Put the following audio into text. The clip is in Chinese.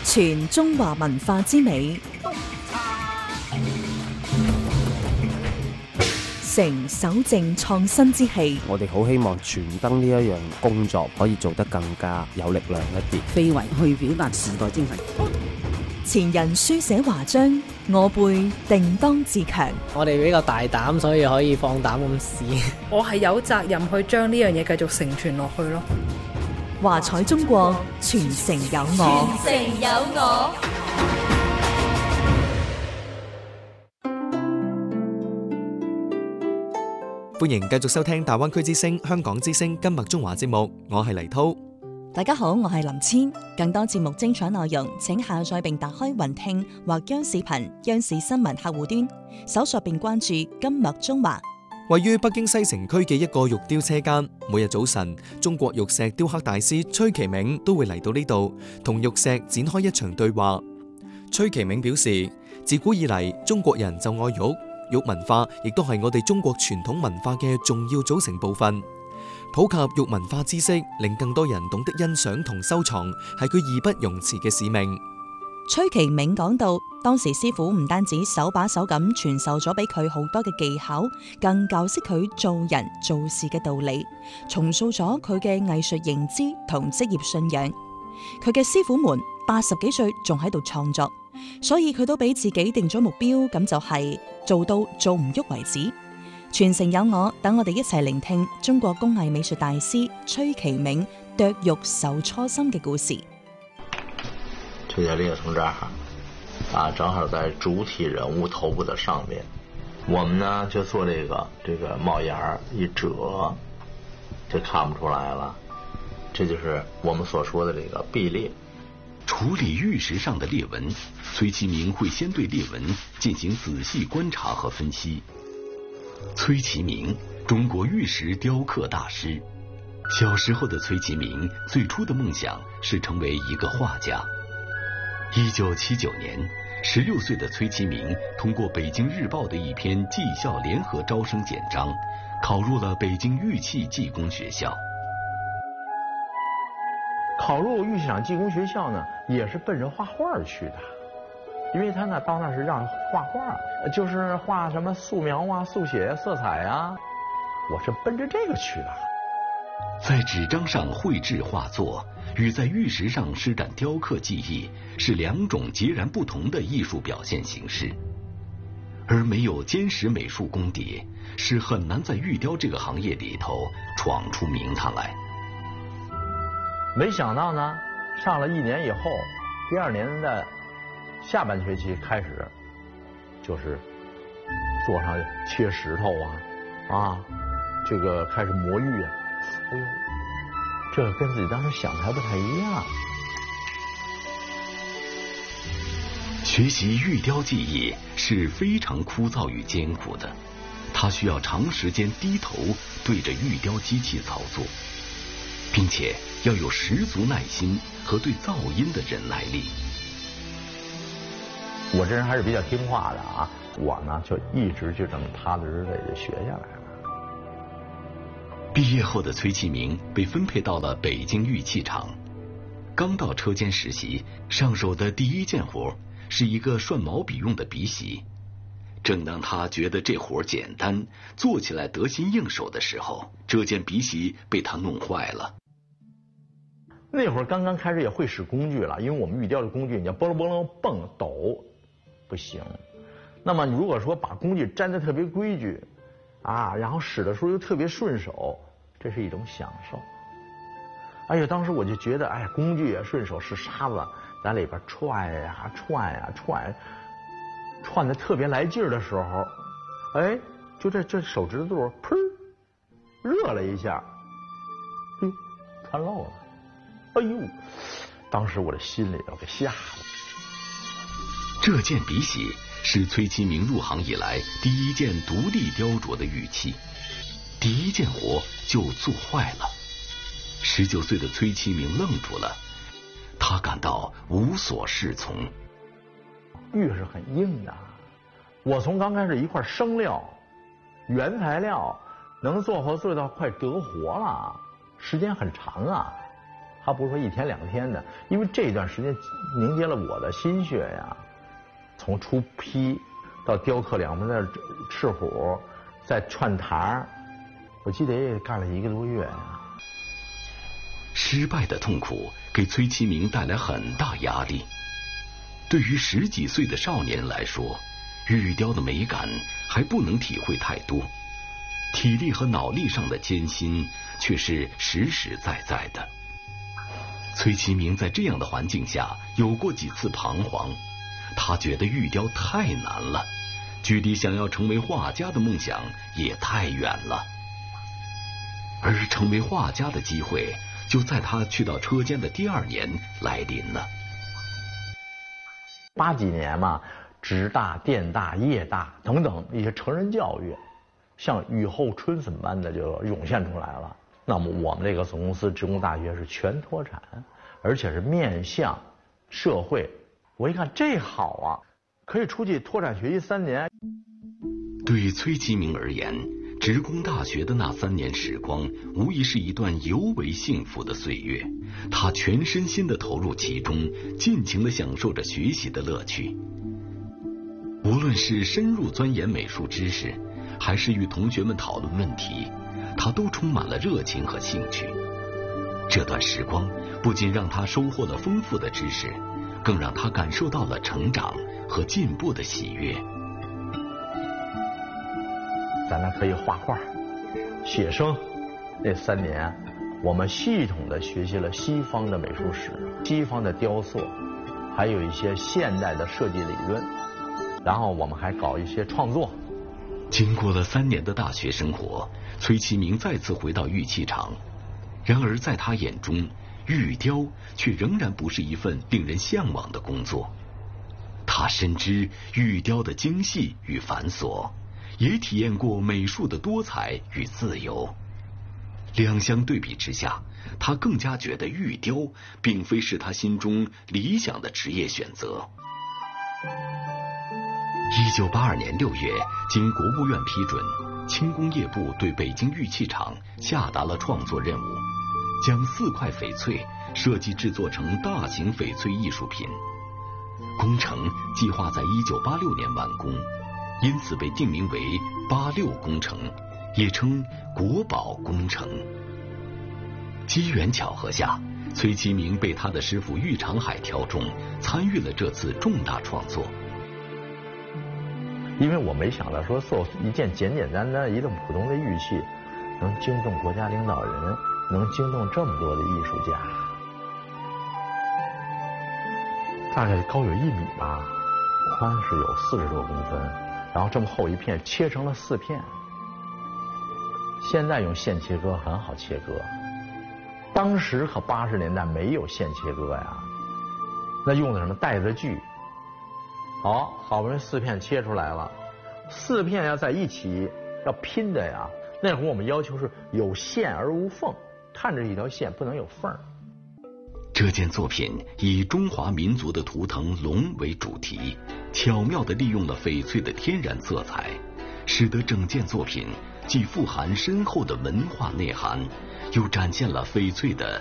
傳中華文化之美，成守正創新之氣。 我哋好希望傳燈呢一樣工作可以做得更加有力量一啲， 非遺去表達時代精神。 前人書寫華章，我輩定當自強。 我哋比較大膽，所以可以放膽咁試。 我係有責任去將呢樣嘢繼續承傳落去咯。 華彩中國，傳承有我。 傳承有我。 歡迎繼續收聽大灣區之聲、香港之聲金麥中華節目，我係黎濤。 大家好，我係林千。更多節目精彩內容，請下載並打開雲聽或央視頻、央視新聞客戶端，搜索並關注金麥中華。 位於北京西城區嘅一個玉雕車間，每日早晨，中國玉石雕刻大師崔其銘都會嚟到呢度，同玉石展開一場對話。崔其銘表示，自古以嚟，中國人就愛玉，玉文化亦都係我哋中國傳統文化嘅重要組成部分。普及玉文化知識，令更多人懂得欣賞同收藏，係佢義不容辭嘅使命。 崔其銘講到，當時師傅唔單止手把手咁傳授咗俾佢好多嘅技巧，更教識佢做人做事嘅道理，重塑咗佢嘅藝術認知同職業信仰。佢嘅師傅們80幾歲仲喺度創作，所以佢都俾自己定咗目標，咁就係做到做唔喐為止。傳承有我，等我哋一齊聆聽中國工藝美術大師崔其銘剁玉守初心嘅故事。 崔家令從這兒正好在主體人物頭部的上面，我們呢就做這個帽檐一折，就看不出來了，這就是我們所說的這個壁裂。 處理玉石上的裂紋，崔其銘會先對裂紋進行仔細觀察和分析。崔其銘，中國玉石雕刻大師。小時候的崔其銘最初的夢想是成為一個畫家。1979年，16歲的崔其銘通過北京日報的一篇技校聯合招生簡章，考入了北京玉器技工學校。 考入玉器廠技工學校呢，也是奔着畫畫去的，因為他呢到那是讓畫畫，就是畫什麼素描啊、速寫、色彩啊，我是奔着這個去的。 在紙張上繪製畫作，與在玉石上施展雕刻技藝，是兩種截然不同的藝術表現形式。而沒有堅實美術功底，是很難在玉雕這個行業裏頭闖出名堂來。 沒想到呢，上了1年以後，第2年的下半學期開始，就是坐上切石頭啊，這個開始磨玉啊。哎呦，這個跟自己當時想的還不太一樣。 學習玉雕技藝是非常枯燥與艱苦的，它需要長時間低頭對着玉雕機器操作，並且要有十足耐心和對噪音的忍耐力。 我這人還是比較聽話的啊，我呢就一直就這麼踏踏實實的學下來了。 畢業後的崔其銘被分配到了北京玉器廠，剛到車間實習，上手的第一件活是一個涮毛筆用的筆洗。正當他覺得這活簡單，做起來得心應手的時候，這件筆洗被他弄壞了。 那會兒剛剛開始也會使工具了，因為我們玉雕的工具你要波隆波隆蹦抖不行。那麼如果說把工具粘得特別規矩啊，然後使的時候又特別順手，這是一種享受。哎呀，當時我就覺得，哎呀，工具也順手，是沙子在裡邊串呀串呀串，串得特別來勁兒的時候，哎，就這手指頭砰熱了一下，呦，穿漏了。哎呦，當時我的心裡要給嚇了。 這件筆洗是崔其銘入行以來第一件獨立雕琢的玉器，第一件活就做壞了。19歲的崔其銘愣住了，他感到無所適從。 玉是很硬的，我從剛開始一塊生料、原材料能做活做到快得活了，時間很長啊。 它不是说1天2天的，因为这段时间凝结了我的心血呀。从出坯到雕刻两边的赤虎，再串台，我记得也干了1个多月呀。 失败的痛苦给崔其明带来很大压力。对于10几岁的少年来说，玉雕的美感还不能体会太多，体力和脑力上的艰辛却是实实在在的。崔其明在这样的环境下有过几次彷徨，他觉得玉雕太难了，距离想要成为画家的梦想也太远了。而成为画家的机会就在他去到车间的第2年来临了。 80几年嘛，职大、电大、业大等等一些成人教育，像雨后春笋般的就涌现出来了。那么我们这个总公司职工大学是全脱产，而且是面向社会。我一看这好啊，可以出去脱产学习3年。 对崔其明而言，职工大学的那3年时光无疑是一段尤为幸福的岁月，他全身心地投入其中，尽情地享受着学习的乐趣。无论是深入钻研美术知识，还是与同学们讨论问题，他都充满了热情和兴趣。这段时光不仅让他收获了丰富的知识，更让他感受到了成长和进步的喜悦。 咱那可以画画、写生。那3年，我们系统地学习了西方的美术史、西方的雕塑，还有一些现代的设计理论。然后我们还搞一些创作。 经过了3年的大学生活，崔其明再次回到玉器厂。然而在他眼中，玉雕却仍然不是一份令人向往的工作。他深知玉雕的精细与繁琐，也体验过美术的多彩与自由。两相对比之下，他更加觉得玉雕并非是他心中理想的职业选择。1982年6月，经国务院批准，轻工业部对北京玉器厂下达了创作任务，将4块翡翠设计制作成大型翡翠艺术品。工程计划在1986年完工，因此被定名为86工程，也称国宝工程。机缘巧合下，崔其明被他的师傅玉长海挑中，参与了这次重大创作。 因为我没想到说做一件简简单单一个普通的玉器，能惊动国家领导人，能惊动这么多的艺术家。大概高有1米吧，宽是有40多公分，然后这么厚一片，切成了4片。现在用线切割很好切割，当时可80年代没有线切割呀，那用的什么带子锯。好不容易4片切出来了，4片要在一起要拼的呀。那会儿我们要求是有线而无缝，看着一条线不能有缝。 这件作品以中华民族的图腾龙为主题，巧妙地利用了翡翠的天然色彩，使得整件作品既富含深厚的文化内涵，又展现了翡翠的